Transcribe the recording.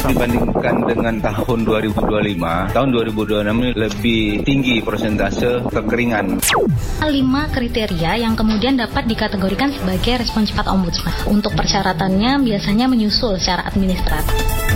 dibandingkan dengan tahun 2025, tahun 2026 ini lebih tinggi persentase kekeringan. 5 kriteria yang kemudian dapat dikategorikan sebagai respon cepat Ombudsman. Untuk persyaratannya biasanya menyusul secara administratif.